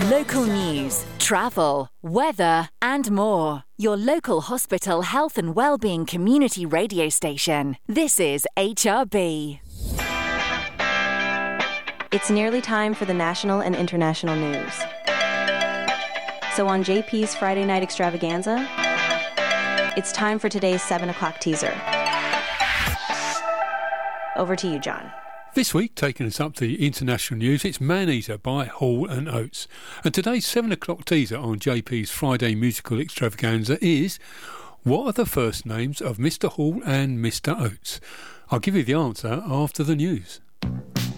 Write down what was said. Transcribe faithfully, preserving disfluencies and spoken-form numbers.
Local news, travel, weather and more. Your local hospital health and wellbeing community radio station. This is H R B. It's nearly time for the national and international news. So on J P's Friday Night Extravaganza, it's time for today's seven o'clock teaser. Over to you, John. This week, taking us up to the international news, it's Man-Eater by Hall and Oates. And today's seven o'clock teaser on J P's Friday Musical Extravaganza is, what are the first names of Mister Hall and Mister Oates? I'll give you the answer after the news.